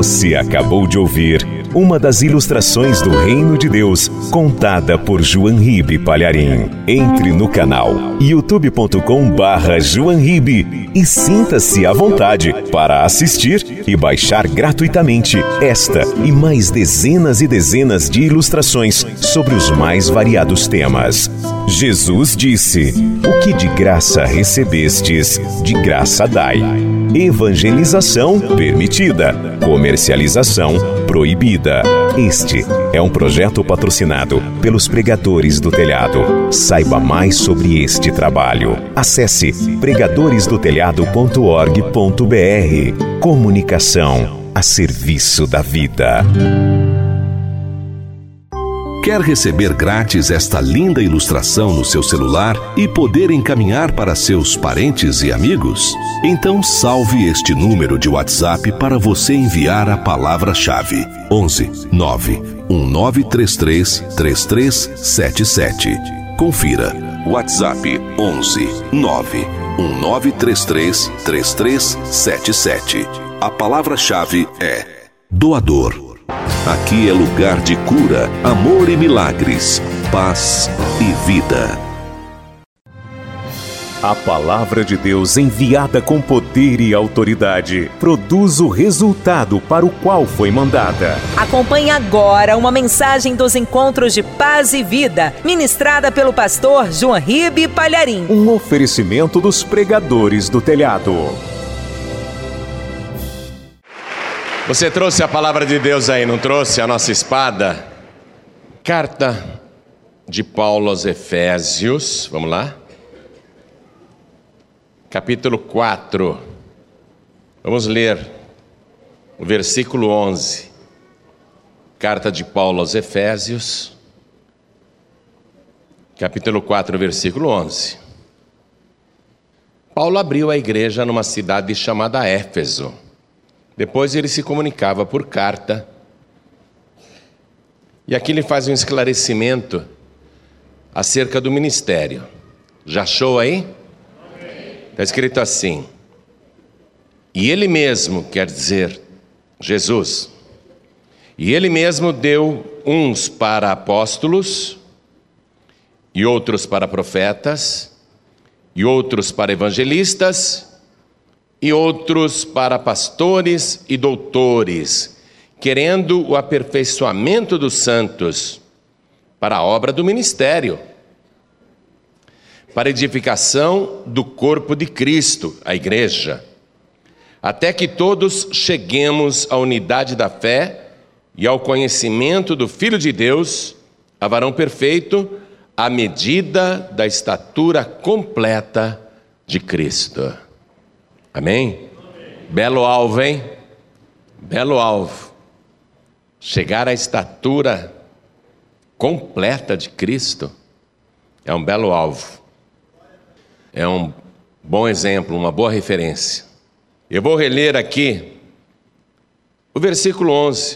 Você acabou de ouvir uma das ilustrações do Reino de Deus, contada por João Ribe Palharim. Entre no canal youtube.com/João Ribe e sinta-se à vontade para assistir e baixar gratuitamente esta e mais dezenas e dezenas de ilustrações sobre os mais variados temas. Jesus disse: "O que de graça recebestes, de graça dai." Evangelização permitida, comercialização proibida. Este é um projeto patrocinado pelos Pregadores do Telhado. Saiba mais sobre este trabalho. Acesse pregadoresdotelhado.org.br. Comunicação a serviço da vida. Quer receber grátis esta linda ilustração no seu celular e poder encaminhar para seus parentes e amigos? Então salve este número de WhatsApp para você enviar a palavra-chave: 11 9 1933 3377. Confira. WhatsApp 11 9 1933 3377. A palavra-chave é doador. Aqui é lugar de cura, amor e milagres, paz e vida. A palavra de Deus, enviada com poder e autoridade, produz o resultado para o qual foi mandada. Acompanhe agora uma mensagem dos Encontros de Paz e Vida, ministrada pelo pastor João Ribe Palharim. Um oferecimento dos Pregadores do Telhado. Você trouxe a palavra de Deus aí, não trouxe a nossa espada? Carta de Paulo aos Efésios, vamos lá? Capítulo 4, vamos ler o versículo 11. Carta de Paulo aos Efésios, capítulo 4, versículo 11. Paulo abriu a igreja numa cidade chamada Éfeso. Depois ele se comunicava por carta. E aqui ele faz um esclarecimento acerca do ministério. Já achou aí? Está escrito assim: e ele mesmo, quer dizer, Jesus, e ele mesmo deu uns para apóstolos, e outros para profetas, e outros para evangelistas, e outros para pastores e doutores, querendo o aperfeiçoamento dos santos para a obra do ministério, para edificação do corpo de Cristo, a igreja, até que todos cheguemos à unidade da fé e ao conhecimento do Filho de Deus, a varão perfeito, à medida da estatura completa de Cristo. Amém? Belo alvo, hein? Belo alvo. Chegar à estatura completa de Cristo é um belo alvo. É um bom exemplo, uma boa referência. Eu vou reler aqui o versículo 11.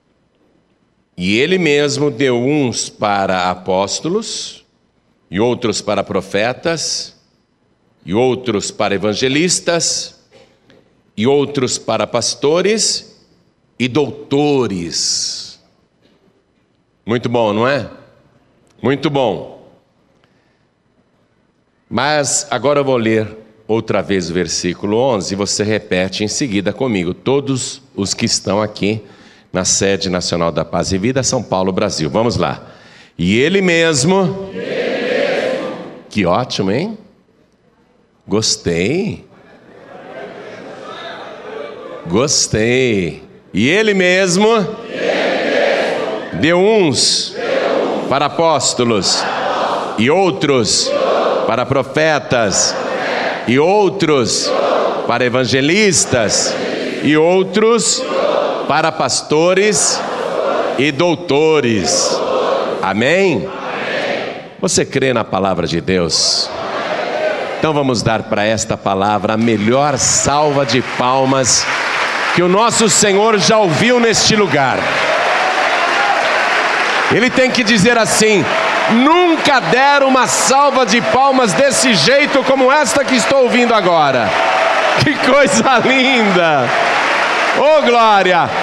E ele mesmo deu uns para apóstolos, e outros para profetas, e outros para evangelistas, e outros para pastores e doutores. Muito bom, não é? Muito bom. Mas agora eu vou ler outra vez o versículo 11 e você repete em seguida comigo. Todos os que estão aqui na sede nacional da Paz e Vida, São Paulo, Brasil. Vamos lá. E ele mesmo... Que ótimo, hein? Gostei. Gostei. E ele mesmo deu uns para apóstolos, e outros para profetas, e outros para evangelistas, e outros para pastores e doutores. Amém? Você crê na palavra de Deus? Então vamos dar para esta palavra a melhor salva de palmas que o nosso Senhor já ouviu neste lugar. Ele tem que dizer assim: nunca deram uma salva de palmas desse jeito como esta que estou ouvindo agora. Que coisa linda! Oh, glória!